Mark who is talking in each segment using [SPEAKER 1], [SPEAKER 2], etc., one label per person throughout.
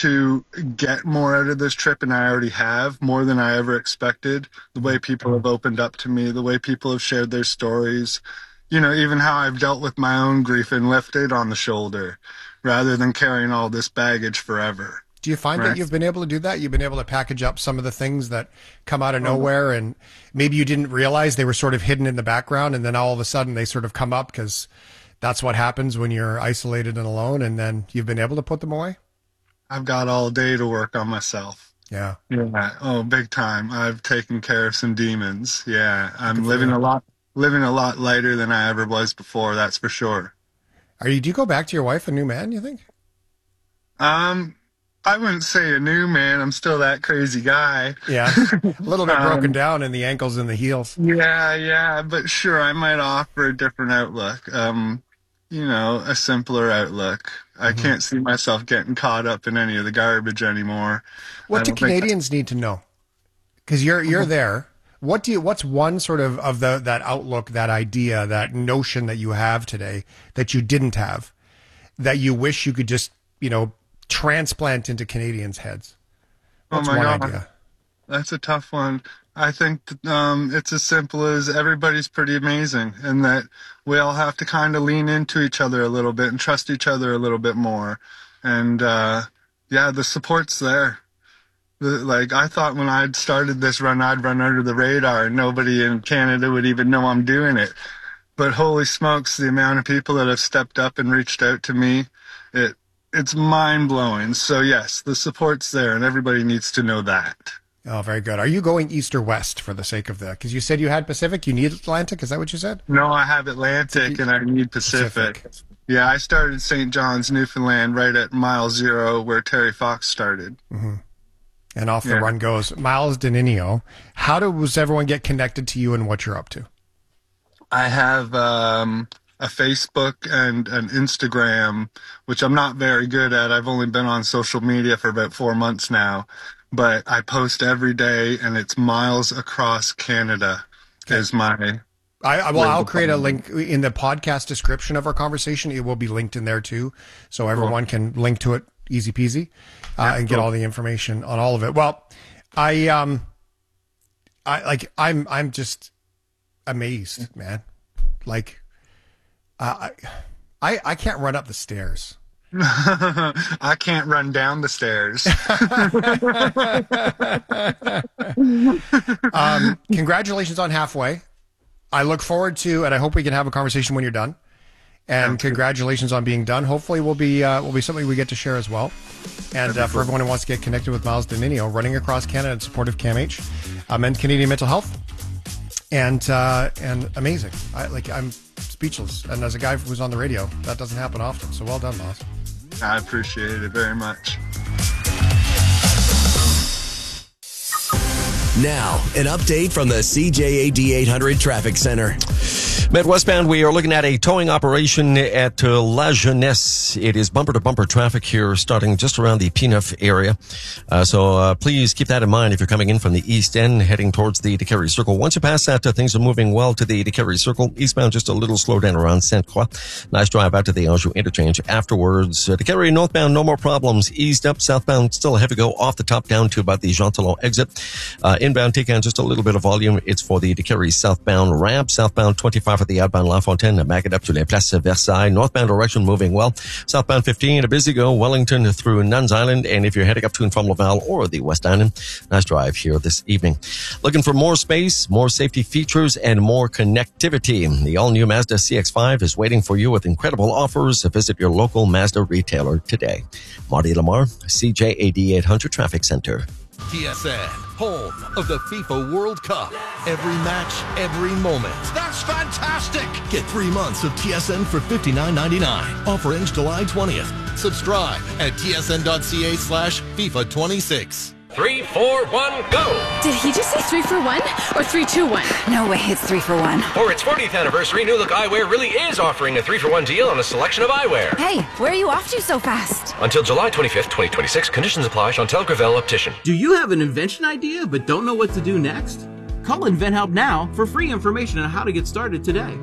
[SPEAKER 1] to get more out of this trip, and I already have more than I ever expected. The way people have opened up to me, the way people have shared their stories, even how I've dealt with my own grief and lifted on the shoulder rather than carrying all this baggage forever.
[SPEAKER 2] Do you find that you've been able to do that? You've been able to package up some of the things that come out of nowhere, and maybe you didn't realize they were sort of hidden in the background, and then all of a sudden they sort of come up because that's what happens when you're isolated and alone, and then you've been able to put them away?
[SPEAKER 1] I've got all day to work on myself.
[SPEAKER 2] Yeah.
[SPEAKER 1] Oh, big time. I've taken care of some demons. Yeah. I'm living a lot lighter than I ever was before. That's for sure.
[SPEAKER 2] Do you go back to your wife a new man, you think?
[SPEAKER 1] I wouldn't say a new man. I'm still that crazy guy.
[SPEAKER 2] Yeah. A little bit broken down in the ankles and the heels.
[SPEAKER 1] Yeah. But sure, I might offer a different outlook. A simpler outlook. I can't see myself getting caught up in any of the garbage anymore.
[SPEAKER 2] What do Canadians need to know? Because you're there. What's one sort of that outlook, that idea, that notion that you have today that you didn't have, that you wish you could just, transplant into Canadians' heads? What's one idea?
[SPEAKER 1] That's a tough one. I think it's as simple as everybody's pretty amazing, and that we all have to kind of lean into each other a little bit and trust each other a little bit more. And the support's there. I thought when I'd started this run, I'd run under the radar and nobody in Canada would even know I'm doing it. But holy smokes, the amount of people that have stepped up and reached out to me, it's mind-blowing. So yes, the support's there, and everybody needs to know that.
[SPEAKER 2] Oh, very good. Are you going east or west for the sake of that? Because you said you had Pacific, you need Atlantic. Is that what you said?
[SPEAKER 1] No, I have Atlantic and I need Pacific. Yeah, I started St. John's, Newfoundland, right at mile 0 where Terry Fox started.
[SPEAKER 2] Mm-hmm. And off the run goes Miles Denninio. How does everyone get connected to you and what you're up to?
[SPEAKER 1] I have a Facebook and an Instagram, which I'm not very good at. I've only been on social media for about 4 months now. But I post every day, and it's Miles Across Canada is my...
[SPEAKER 2] I'll create a link in the podcast description of our conversation. It will be linked in there too, so everyone can link to it easy peasy and get all the information on all of it. Well, I'm just amazed, man. I can't run up the stairs.
[SPEAKER 1] I can't run down the stairs.
[SPEAKER 2] Congratulations on halfway. I look forward to, and I hope we can have a conversation when you're done. And congratulations on being done. Hopefully, will be something we get to share as well. And for everyone who wants to get connected with Miles Denninio, running across Canada in support of CAMH, and Canadian mental health, and amazing. I'm speechless. And as a guy who's on the radio, that doesn't happen often. So well done, Miles.
[SPEAKER 1] I appreciate it very much.
[SPEAKER 3] Now, an update from the CJAD 800 Traffic Center.
[SPEAKER 4] Met westbound, we are looking at a towing operation at La Jeunesse. It is bumper-to-bumper traffic here starting just around the P9 area. So please keep that in mind if you're coming in from the east end, heading towards the DeCarry Circle. Once you pass that, things are moving well to the DeCarry Circle. Eastbound, just a little slow down around Sainte-Croix. Nice drive out to the Anjou interchange afterwards. DeCarry northbound, no more problems. Eased up, southbound, still a heavy go off the top down to about the Jean Talon exit. Inbound, take on just a little bit of volume. It's for the DeCarry southbound ramp. Southbound 25 for the outbound La Fontaine, back it up to Les Places Versailles. Northbound direction moving well. Southbound 15, a busy go, Wellington through Nuns Island. And if you're heading up to and from Laval or the West Island, nice drive here this evening. Looking for more space, more safety features, and more connectivity. The all-new Mazda CX-5 is waiting for you with incredible offers. Visit your local Mazda retailer today. Marty Lamar, CJAD 800 Traffic Center.
[SPEAKER 5] TSN, home of the FIFA World Cup. Every match, every moment.
[SPEAKER 6] That's fantastic!
[SPEAKER 5] Get 3 months of TSN for $59.99. Offer ends July 20th. Subscribe at tsn.ca/FIFA26.
[SPEAKER 6] 3, 4, 1, go!
[SPEAKER 7] Did he just say 3 for 1 or 3, 2, 1?
[SPEAKER 8] No way, it's 3 for 1.
[SPEAKER 6] For its 40th anniversary, New Look Eyewear really is offering a 3 for 1 deal on a selection of eyewear.
[SPEAKER 8] Hey, where are you off to so fast?
[SPEAKER 6] Until July 25th, 2026. Conditions apply. Chantel Gravel Optician.
[SPEAKER 9] Do you have an invention idea but don't know what to do next? Call InventHelp now for free information on how to get started today.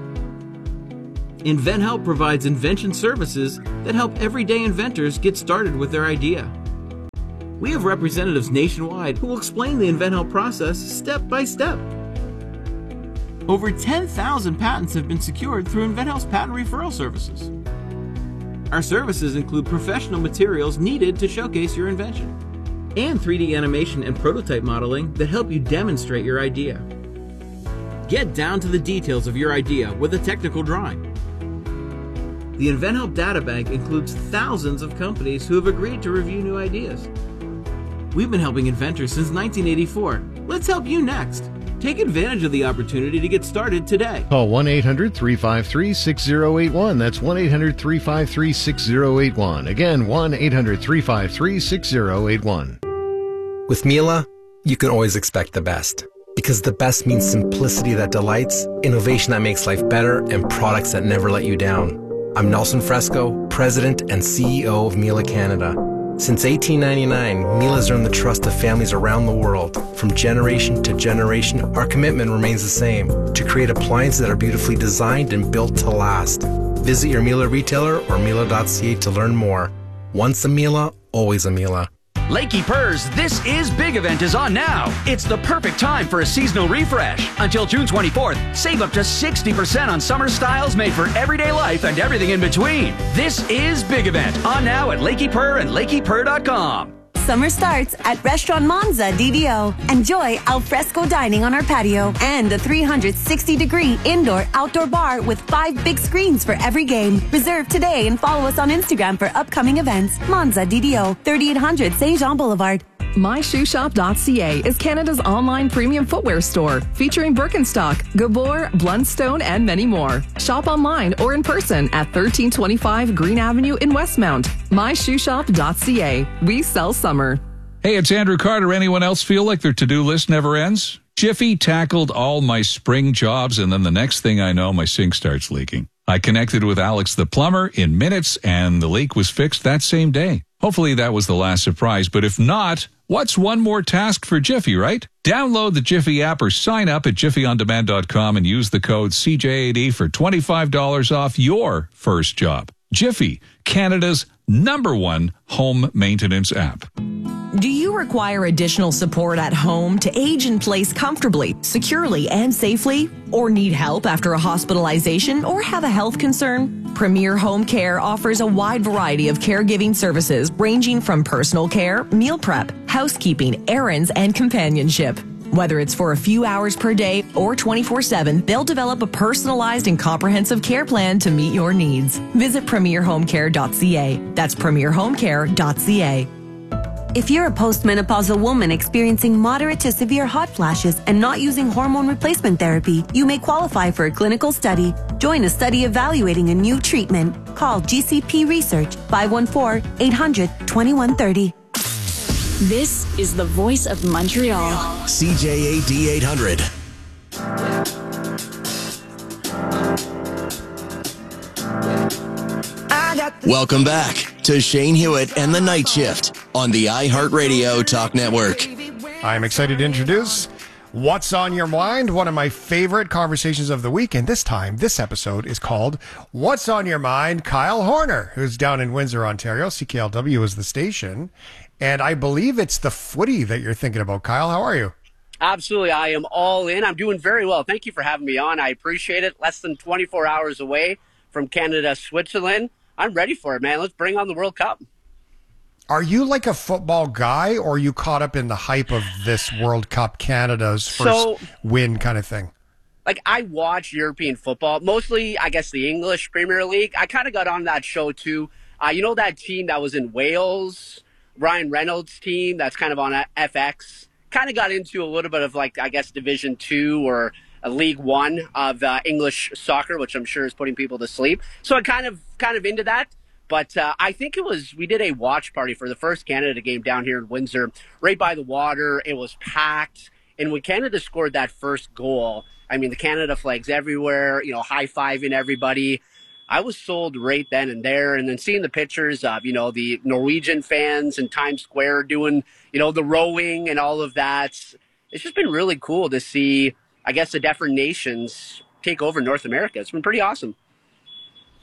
[SPEAKER 9] InventHelp provides invention services that help everyday inventors get started with their idea. We have representatives nationwide who will explain the InventHelp process step by step. Over 10,000 patents have been secured through InventHelp's patent referral services. Our services include professional materials needed to showcase your invention, and 3D animation and prototype modeling that help you demonstrate your idea. Get down to the details of your idea with a technical drawing. The InventHelp Databank includes thousands of companies who have agreed to review new ideas. We've been helping inventors since 1984. Let's help you next. Take advantage of the opportunity to get started today.
[SPEAKER 10] Call 1-800-353-6081. That's 1-800-353-6081. Again, 1-800-353-6081.
[SPEAKER 11] With Miele, you can always expect the best. Because the best means simplicity that delights, innovation that makes life better, and products that never let you down. I'm Nelson Fresco, President and CEO of Miele Canada. Since 1899, Miele has earned the trust of families around the world. From generation to generation, our commitment remains the same, to create appliances that are beautifully designed and built to last. Visit your Miele retailer or Miele.ca to learn more. Once a Miele, always a Miele.
[SPEAKER 12] Lakey Purr's This Is Big event is on now. It's the perfect time for a seasonal refresh. Until June 24th, save up to 60% on summer styles made for everyday life and everything in between. This Is Big event on now at Lakey Purr and LakeyPurr.com.
[SPEAKER 13] Summer starts at Restaurant Monza DDO. Enjoy alfresco dining on our patio and a 360-degree indoor-outdoor bar with 5 big screens for every game. Reserve today and follow us on Instagram for upcoming events. Monza DDO, 3800 St. Jean Boulevard.
[SPEAKER 14] MyShoeShop.ca is Canada's online premium footwear store featuring Birkenstock, Gabor, Blundstone, and many more. Shop online or in person at 1325 Green Avenue in Westmount. MyShoeShop.ca. We sell summer.
[SPEAKER 15] Hey, it's Andrew Carter. Anyone else feel like their to-do list never ends? Jiffy tackled all my spring jobs, and then the next thing I know, my sink starts leaking. I connected with Alex the plumber in minutes, and the leak was fixed that same day. Hopefully that was the last surprise, but if not, what's one more task for Jiffy, right? Download the Jiffy app or sign up at jiffyondemand.com and use the code CJAD for $25 off your first job. Jiffy, Canada's #1 home maintenance app.
[SPEAKER 16] Do you require additional support at home to age in place comfortably, securely, and safely? Or need help after a hospitalization or have a health concern? Premier Home Care offers a wide variety of caregiving services ranging from personal care, meal prep, housekeeping, errands, and companionship. Whether it's for a few hours per day or 24/7, they'll develop a personalized and comprehensive care plan to meet your needs. Visit premierhomecare.ca. That's premierhomecare.ca.
[SPEAKER 13] If you're a postmenopausal woman experiencing moderate to severe hot flashes and not using hormone replacement therapy, you may qualify for a clinical study. Join a study evaluating a new treatment. Call GCP Research 514-800-2130.
[SPEAKER 7] This is the voice of Montreal.
[SPEAKER 3] CJAD 800. Welcome back to Shane Hewitt and the Night Shift on the iHeartRadio Talk Network.
[SPEAKER 2] I'm excited to introduce What's on Your Mind, one of my favorite conversations of the week. And this time, this episode is called What's on Your Mind, Kyle Horner, who's down in Windsor, Ontario. CKLW is the station. And I believe it's the footy that you're thinking about. Kyle, how are you?
[SPEAKER 17] Absolutely. I am all in. I'm doing very well. Thank you for having me on. I appreciate it. Less than 24 hours away from Canada, Switzerland. I'm ready for it, man. Let's bring on the World Cup.
[SPEAKER 2] Are you like a football guy, or are you caught up in the hype of this World Cup, Canada's first win kind of thing?
[SPEAKER 17] Like, I watch European football, mostly, I guess, the English Premier League. I kind of got on that show, too. You know that team that was in Wales, Ryan Reynolds' team that's kind of on FX? Kind of got into a little bit of, like, I guess, Division 2 or League 1 of English soccer, which I'm sure is putting people to sleep. So I kind of into that. But I think we did a watch party for the first Canada game down here in Windsor, right by the water. It was packed. And when Canada scored that first goal, I mean, the Canada flags everywhere, high-fiving everybody. I was sold right then and there. And then seeing the pictures of, the Norwegian fans in Times Square doing, the rowing and all of that. It's just been really cool to see, I guess, the different nations take over North America. It's been pretty awesome.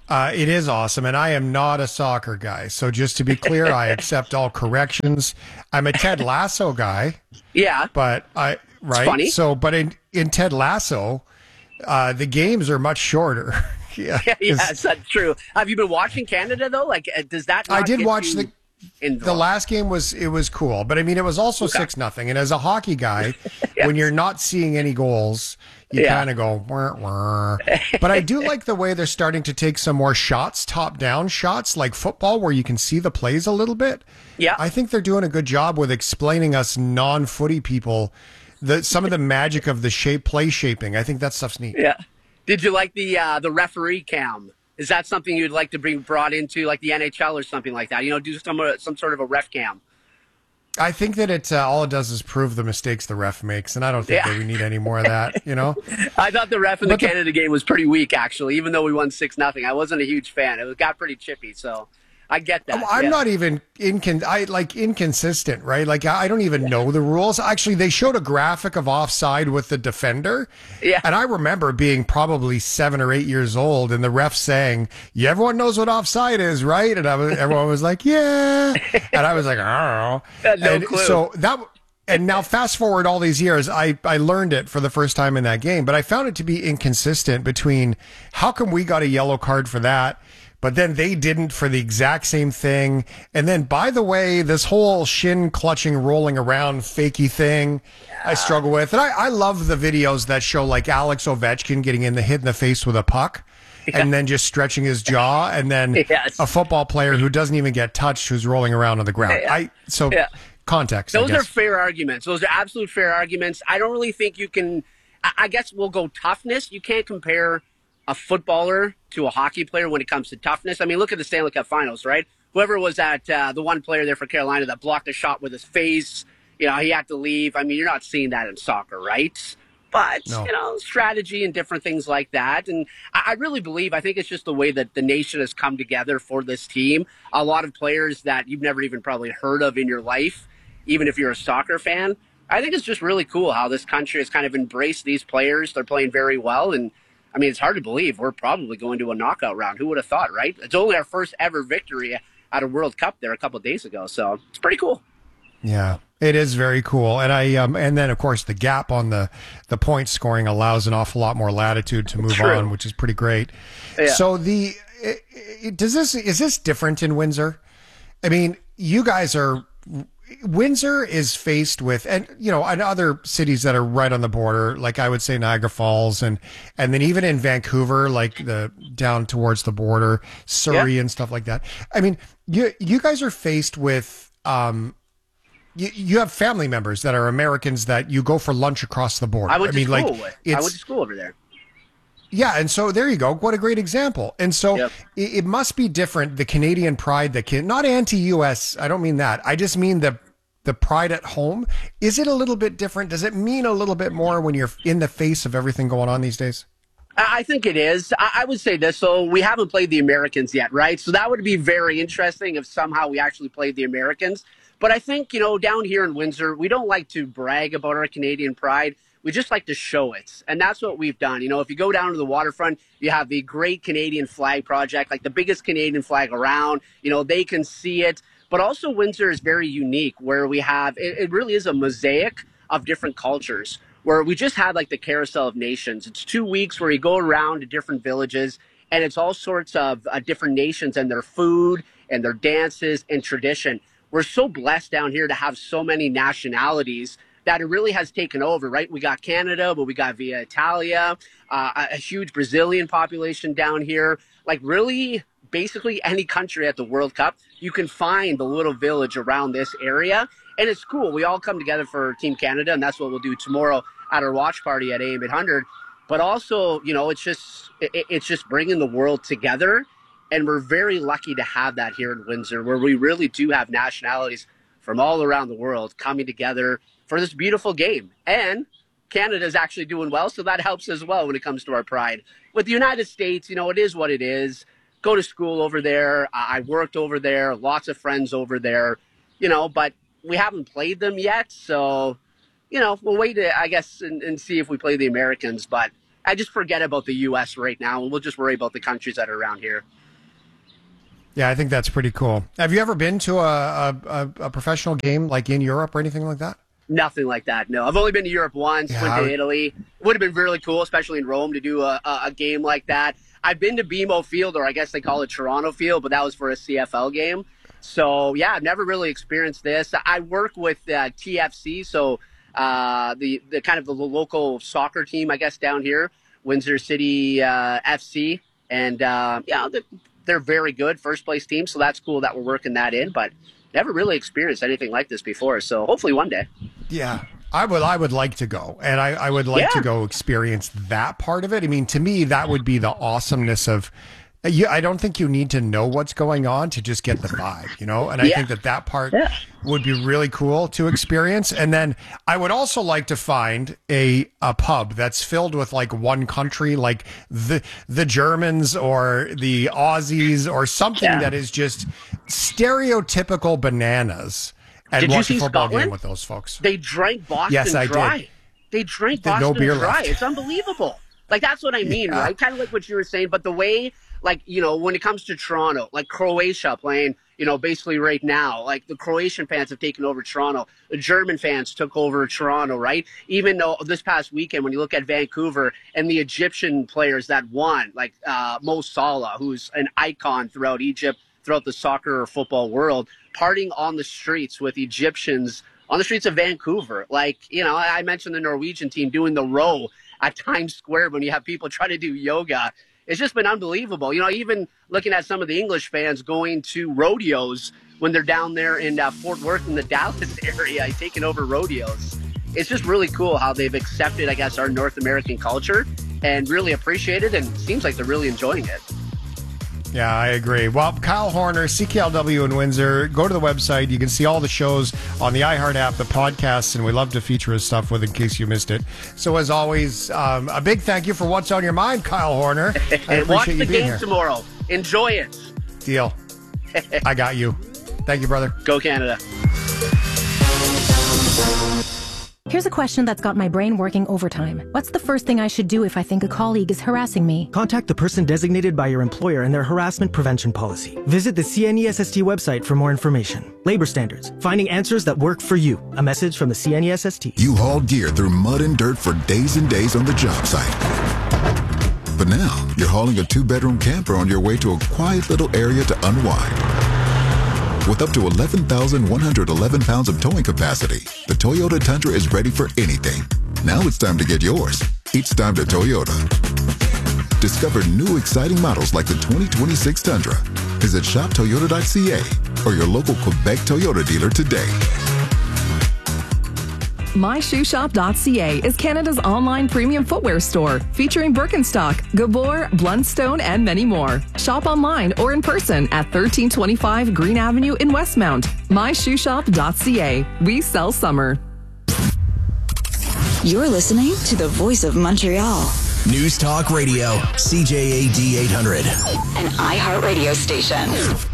[SPEAKER 2] It is awesome, and I am not a soccer guy. So just to be clear, I accept all corrections. I'm a Ted Lasso guy.
[SPEAKER 17] Yeah.
[SPEAKER 2] But right.
[SPEAKER 17] Funny.
[SPEAKER 2] So, but in Ted Lasso, the games are much shorter.
[SPEAKER 17] Yes, that's true. Have you been watching Canada though? Like, does that?
[SPEAKER 2] I did watch
[SPEAKER 17] the
[SPEAKER 2] last game was cool, but I mean it was also 6-0. And as a hockey guy, when you're not seeing any goals, you kind of go wah, wah. But I do like the way they're starting to take some more shots, top down shots like football, where you can see the plays a little bit.
[SPEAKER 17] Yeah,
[SPEAKER 2] I think they're doing a good job with explaining us non-footy people some of the magic of the play shaping. I think that stuff's neat.
[SPEAKER 17] Yeah. Did you like the referee cam? Is that something you'd like to brought into like the NHL or something like that? You know, do some sort of a ref cam.
[SPEAKER 2] I think that it all it does is prove the mistakes the ref makes, and I don't think that we need any more of that. You know,
[SPEAKER 17] I thought the ref in the Canada game was pretty weak, actually. Even though we won 6-0, I wasn't a huge fan. It got pretty chippy, so I get that.
[SPEAKER 2] I'm not even inconsistent, right? Like I don't even know the rules. Actually, they showed a graphic of offside with the defender.
[SPEAKER 17] Yeah.
[SPEAKER 2] And I remember being probably 7 or 8 years old and the ref saying, everyone knows what offside is, right? And everyone was like, yeah. And I was like, I don't know.
[SPEAKER 17] No clue.
[SPEAKER 2] So and now fast forward all these years, I learned it for the first time in that game, but I found it to be inconsistent between how come we got a yellow card for that, but then they didn't for the exact same thing. And then, by the way, this whole shin clutching, rolling around, fakey thing, I struggle with. And I love the videos that show like Alex Ovechkin getting hit in the face with a puck and then just stretching his jaw. And then a football player who doesn't even get touched, who's rolling around on the ground. Context.
[SPEAKER 17] Those are fair arguments. Those are absolute fair arguments. I don't really think you can, I guess we'll go toughness. You can't compare a footballer to a hockey player when it comes to toughness. I mean, look at the Stanley Cup Finals, right? Whoever was at the one player there for Carolina that blocked a shot with his face, he had to leave. I mean, you're not seeing that in soccer, right? But, strategy and different things like that. And I really believe, I think it's just the way that the nation has come together for this team. A lot of players that you've never even probably heard of in your life, even if you're a soccer fan. I think it's just really cool how this country has kind of embraced these players. They're playing very well. And I mean, it's hard to believe we're probably going to a knockout round. Who would have thought, right? It's only our first ever victory at a World Cup there a couple of days ago. So it's pretty cool.
[SPEAKER 2] Yeah, it is very cool. And and then of course the gap on the point scoring allows an awful lot more latitude to move on, which is pretty great. Yeah. So is this different in Windsor? I mean, you guys Windsor is faced with, and other cities that are right on the border, like I would say Niagara Falls, and then even in Vancouver, like down towards the border, Surrey and stuff like that. I mean, you guys are faced with, you have family members that are Americans that you go for lunch across the border.
[SPEAKER 17] I went to school over there.
[SPEAKER 2] Yeah, and so there you go. What a great example. And so it must be different, the Canadian pride not anti-U.S., I don't mean that. I just mean the pride at home. Is it a little bit different? Does it mean a little bit more when you're in the face of everything going on these days?
[SPEAKER 17] I think it is. I would say this. So we haven't played the Americans yet, right? So that would be very interesting if somehow we actually played the Americans. But I think, down here in Windsor, we don't like to brag about our Canadian pride. We just like to show it. And that's what we've done. If you go down to the waterfront, you have the Great Canadian Flag Project, like the biggest Canadian flag around. They can see it. But also Windsor is very unique where we have, it really is a mosaic of different cultures where we just had like the Carousel of Nations. It's 2 weeks where you go around to different villages and it's all sorts of different nations and their food and their dances and tradition. We're so blessed down here to have so many nationalities that it really has taken over, right? We got Canada, but we got Via Italia, a huge Brazilian population down here. Like really, basically any country at the World Cup, you can find the little village around this area. And it's cool. We all come together for Team Canada, and that's what we'll do tomorrow at our watch party at AM 800. But also, it's just bringing the world together. And we're very lucky to have that here in Windsor, where we really do have nationalities from all around the world coming together for this beautiful game. And Canada is actually doing well, so that helps as well when it comes to our pride. With the United States, it is what it is. Go to school over there. I worked over there, lots of friends over there, but we haven't played them yet. So, we'll wait, I guess, and see if we play the Americans. But I just forget about the U.S. right now, and we'll just worry about the countries that are around here.
[SPEAKER 2] Yeah, I think that's pretty cool. Have you ever been to a professional game like in Europe or anything like that?
[SPEAKER 17] Nothing like that, no. I've only been to Europe once, went to Italy. It would have been really cool, especially in Rome, to do a game like that. I've been to BMO Field, or I guess they call it Toronto Field, but that was for a CFL game. So, yeah, I've never really experienced this. I work with TFC, so the kind of the local soccer team, I guess, down here, Windsor City FC. And, they're very good, first-place team, so that's cool that we're working that in, but never really experienced anything like this before, so hopefully one day.
[SPEAKER 2] Yeah, I would like to go, and I would like to go experience that part of it. I mean, to me, that would be the awesomeness of... I don't think you need to know what's going on to just get the vibe, you know? And I think that part would be really cool to experience. And then I would also like to find a pub that's filled with like one country, like the Germans or the Aussies or something that is just stereotypical bananas. And
[SPEAKER 17] Did you see
[SPEAKER 2] a football
[SPEAKER 17] Scotland?
[SPEAKER 2] game with those folks.
[SPEAKER 17] They drank Boston dry.
[SPEAKER 2] Did.
[SPEAKER 17] They drank Boston
[SPEAKER 2] no beer
[SPEAKER 17] dry.
[SPEAKER 2] left.
[SPEAKER 17] It's unbelievable. Like, that's what I mean, right? Kind of like what you were saying, but the way... Like, you know, when it comes to Toronto, like Croatia playing, you know, basically right now, like the Croatian fans have taken over Toronto. The German fans took over Toronto, right? Even though this past weekend, when you look at Vancouver and the Egyptian players that won, like Mo Salah, who's an icon throughout Egypt, throughout the soccer or football world, partying on the streets with Egyptians on the streets of Vancouver. Like, you know, I mentioned the Norwegian team doing the row at Times Square when you have people try to do yoga. It's just been unbelievable. You know, even looking at some of the English fans going to rodeos when they're down there in Fort Worth in the Dallas area, taking over rodeos. It's just really cool how they've accepted, I guess, our North American culture and really appreciate it, and it seems like they're really enjoying it.
[SPEAKER 2] Yeah, I agree. Well, Kyle Horner, CKLW in Windsor. Go to the website. You can see all the shows on the iHeart app, the podcasts, and we love to feature his stuff with in case you missed it. So, as always, a big thank you for what's on your mind, Kyle Horner. I appreciate
[SPEAKER 17] Watch
[SPEAKER 2] you
[SPEAKER 17] the
[SPEAKER 2] being
[SPEAKER 17] game
[SPEAKER 2] here.
[SPEAKER 17] tomorrow. Enjoy it.
[SPEAKER 2] Deal. I got you. Thank you, brother.
[SPEAKER 17] Go Canada.
[SPEAKER 18] Here's a question that's got my brain working overtime. What's the first thing I should do if I think a colleague is harassing me?
[SPEAKER 19] Contact the person designated by your employer and their harassment prevention policy. Visit the CNESST website for more information. Labor standards. Finding answers that work for you. A message from the CNESST.
[SPEAKER 20] You hauled gear through mud and dirt for days and days on the job site. But now, you're hauling a 2-bedroom camper on your way to a quiet little area to unwind. With up to 11,111 pounds of towing capacity, the Toyota Tundra is ready for anything. Now it's time to get yours. It's time to Toyota. Discover new exciting models like the 2026 Tundra. Visit shoptoyota.ca or your local Quebec Toyota dealer today.
[SPEAKER 14] MyShoeShop.ca is Canada's online premium footwear store, featuring Birkenstock, Gabor, Blundstone, and many more. Shop online or in person at 1325 Green Avenue in Westmount. MyShoeShop.ca. We sell summer.
[SPEAKER 7] You're listening to the Voice of Montreal.
[SPEAKER 3] News Talk Radio, CJAD 800.
[SPEAKER 7] An iHeart radio station.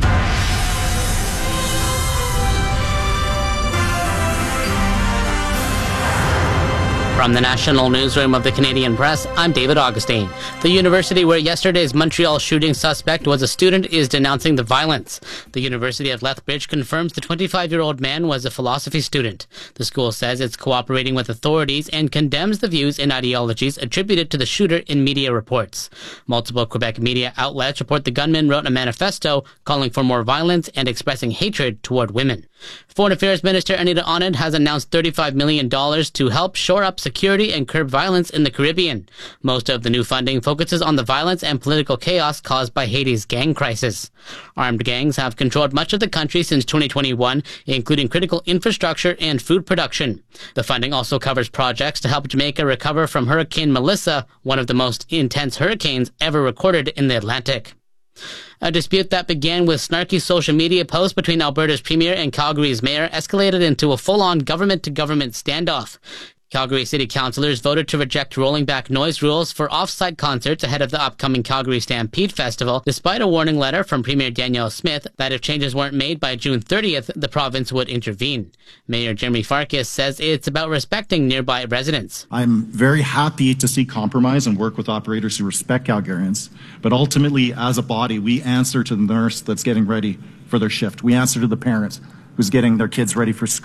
[SPEAKER 21] From the National Newsroom of the Canadian Press, I'm David Augustine. The university where yesterday's Montreal shooting suspect was a student is denouncing the violence. The University of Lethbridge confirms the 25-year-old man was a philosophy student. The school says it's cooperating with authorities and condemns the views and ideologies attributed to the shooter in media reports. Multiple Quebec media outlets report the gunman wrote a manifesto calling for more violence and expressing hatred toward women. Foreign Affairs Minister Anita Anand has announced $35 million to help shore up security and curb violence in the Caribbean. Most of the new funding focuses on the violence and political chaos caused by Haiti's gang crisis. Armed gangs have controlled much of the country since 2021, including critical infrastructure and food production. The funding also covers projects to help Jamaica recover from Hurricane Melissa, one of the most intense hurricanes ever recorded in the Atlantic. A dispute that began with snarky social media posts between Alberta's premier and Calgary's mayor escalated into a full-on government-to-government standoff. Calgary City Councillors voted to reject rolling back noise rules for off-site concerts ahead of the upcoming Calgary Stampede Festival, despite a warning letter from Premier Danielle Smith that if changes weren't made by June 30th, the province would intervene. Mayor Jeremy Farkas says it's about respecting nearby residents.
[SPEAKER 1] I'm very happy to see compromise and work with operators who respect Calgarians, but ultimately, as a body, we answer to the nurse that's getting ready for their shift. We answer to the parents who's getting their kids ready for school.